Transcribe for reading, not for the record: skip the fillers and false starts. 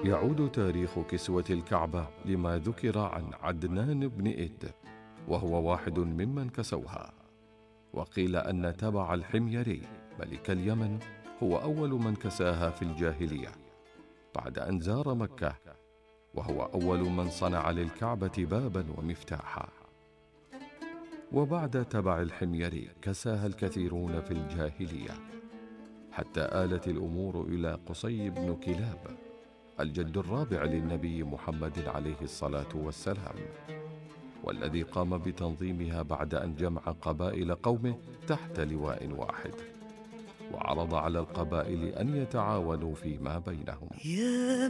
يعود تاريخ كسوة الكعبة لما ذكر عن عدنان بن إد، وهو واحد ممن كسوها. وقيل أن تبع الحميري ملك اليمن هو أول من كساها في الجاهلية بعد أن زار مكة، وهو أول من صنع للكعبة بابا ومفتاحا. وبعد تبع الحميري كساها الكثيرون في الجاهلية، حتى آلت الأمور إلى قصي بن كلاب الجد الرابع للنبي محمد عليه الصلاة والسلام، والذي قام بتنظيمها بعد أن جمع قبائل قومه تحت لواء واحد، وعرض على القبائل أن يتعاونوا فيما بينهم.